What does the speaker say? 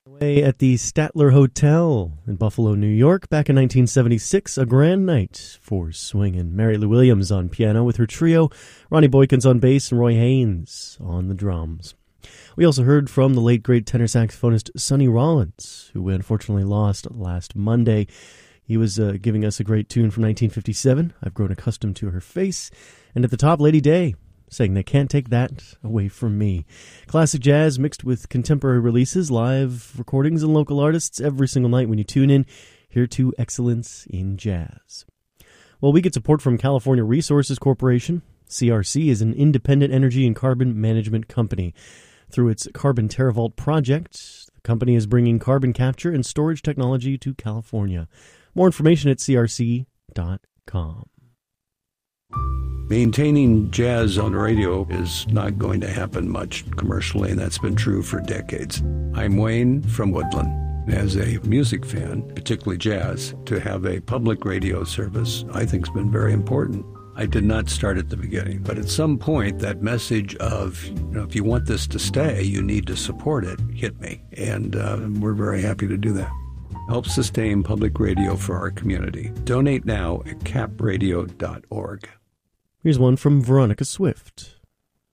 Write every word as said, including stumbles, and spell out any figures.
Away at the Statler Hotel in Buffalo, New York, back in nineteen seventy-six, a grand night for swinging. Mary Lou Williams on piano with her trio, Ronnie Boykins on bass, and Roy Haynes on the drums. We also heard from the late great tenor saxophonist Sonny Rollins, who we unfortunately lost last Monday. He was uh, giving us a great tune from nineteen fifty-seven, I've Grown Accustomed to Her Face, and at the top, Lady Day, saying They Can't Take That Away From Me. Classic jazz mixed with contemporary releases, live recordings, and local artists every single night when you tune in here to Excellence in Jazz. Well, we get support from California Resources Corporation. C R C is an independent energy and carbon management company. Through its Carbon TerraVault project, the company is bringing carbon capture and storage technology to California. More information at c r c dot com. Maintaining jazz on the radio is not going to happen much commercially, and that's been true for decades. I'm Wayne from Woodland. As a music fan, particularly jazz, to have a public radio service I think has been very important. I did not start at the beginning, but at some point that message of, you know, if you want this to stay, you need to support it, hit me. And uh, we're very happy to do that. Help sustain public radio for our community. Donate now at cap radio dot org. Here's one from Veronica Swift.